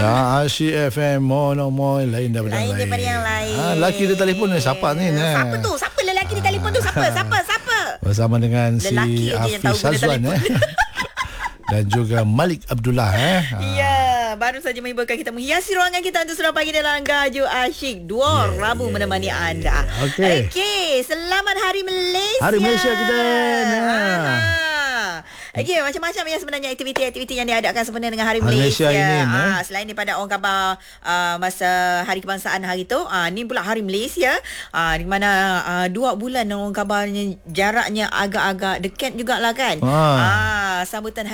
Asyik FM mono lain daripada Lain lain. daripada yang lain. Lelaki dia telefon ni siapa ni? Siapa tu? Siapa lelaki di telefon tu? Siapa? Bersama dengan Lelaki si je yang tahu Hafiz guna Azwan telefon. dan juga Malik Abdullah Ya, baru saja menghiburkan kita, menghiasi ruangan kita untuk Surah Pagi dalam Gaju Asyik. Dua Rabu menemani anda. Okey. Selamat Hari Malaysia. Hari Malaysia kita. Okey, macam-macam yang sebenarnya aktiviti-aktiviti yang diadakan sebenarnya dengan Hari Malaysia Malaysia ini, selain daripada orang khabar masa Hari Kebangsaan hari tu, ni pula Hari Malaysia, di mana 2 bulan orang khabarnya jaraknya agak-agak dekat jugalah kan. Sambutan